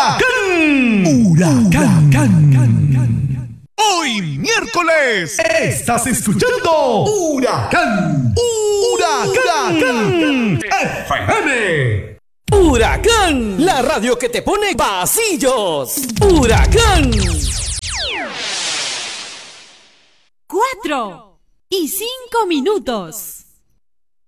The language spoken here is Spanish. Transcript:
Huracán. Huracán. Hoy miércoles estás escuchando Huracán. Huracán FM. Huracán, la radio que te pone pasillos. Huracán. 4:05.